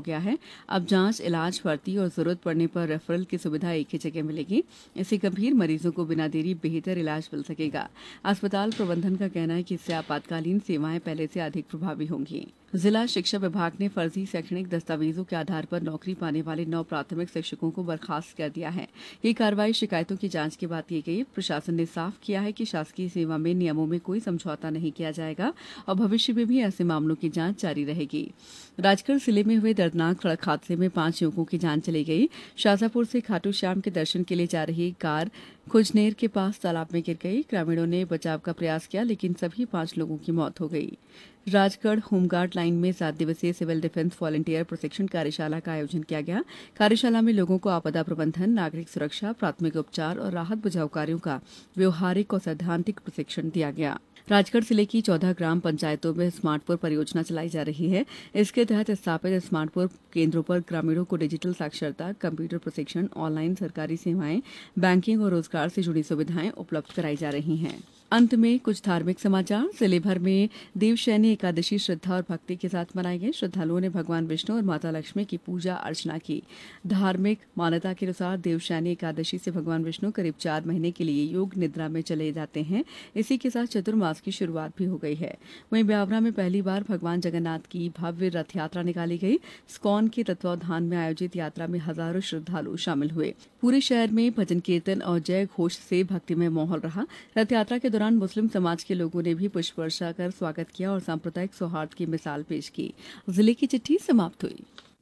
गया है। अब जांच, इलाज, भर्ती और जरूरत पड़ने पर रेफरल की सुविधा एक ही जगह मिलेगी। इससे गंभीर मरीजों को बिना देरी बेहतर इलाज मिल सकेगा। अस्पताल प्रबंधन का कहना है कि इससे आपातकालीन सेवाएं पहले से अधिक प्रभावी होंगी। जिला शिक्षा विभाग ने फर्जी शैक्षणिक दस्तावेजों के आधार पर नौकरी पाने वाले 9 प्राथमिक शिक्षकों को बर्खास्त कर दिया है। ये कार्रवाई शिकायतों की जांच के बाद की गई। प्रशासन ने साफ किया है कि शासकीय सेवा में नियमों में कोई समझौता नहीं किया जाएगा और भविष्य में भी ऐसे मामलों की जांच जारी रहेगी। राजगढ़ जिले में हुए दर्दनाक सड़क हादसे में 5 युवकों की जान चली गई। शाजापुर से खाटू श्याम के दर्शन के लिए जा रही कार खुजनेर के पास तालाब में गिर गई। ग्रामीणों ने बचाव का प्रयास किया, लेकिन सभी 5 लोगों की मौत हो गई। राजगढ़ होमगार्ड लाइन में 7 दिवसीय सिविल डिफेंस वॉलंटियर प्रशिक्षण कार्यशाला का आयोजन किया गया। कार्यशाला में लोगों को आपदा प्रबंधन, नागरिक सुरक्षा, प्राथमिक उपचार और राहत बचाव कार्यों का व्यवहारिक और सैद्धांतिक प्रशिक्षण दिया गया। राजगढ़ जिले की 14 ग्राम पंचायतों में स्मार्टपुर परियोजना चलाई जा रही है। इसके तहत स्थापित स्मार्टपुर केंद्रों पर ग्रामीणों को डिजिटल साक्षरता, कंप्यूटर प्रशिक्षण, ऑनलाइन सरकारी सेवाएं, बैंकिंग और रोजगार से जुड़ी सुविधाएं उपलब्ध कराई जा रही हैं। अंत में कुछ धार्मिक समाचार। जिले भर में देवशयनी एकादशी श्रद्धा और भक्ति के साथ मनाई गई। श्रद्धालुओं ने भगवान विष्णु और माता लक्ष्मी की पूजा अर्चना की। धार्मिक मान्यता के अनुसार देवशयनी एकादशी से भगवान विष्णु करीब 4 महीने के लिए योग निद्रा में चले जाते हैं। इसी के साथ चतुर्मास की शुरुआत भी हो गई है। वहीं ब्यावरा में पहली बार भगवान जगन्नाथ की भव्य रथ यात्रा निकाली गई। स्कॉन के तत्वावधान में आयोजित यात्रा में हजारों श्रद्धालु शामिल हुए। पूरे शहर में भजन कीर्तन और जय घोष से भक्तिमय माहौल रहा। रथ यात्रा के दौरान मुस्लिम समाज के लोगों ने भी पुष्प वर्षा कर स्वागत किया और सांप्रदायिक सौहार्द की मिसाल पेश की। जिले की चिट्ठी समाप्त हुई।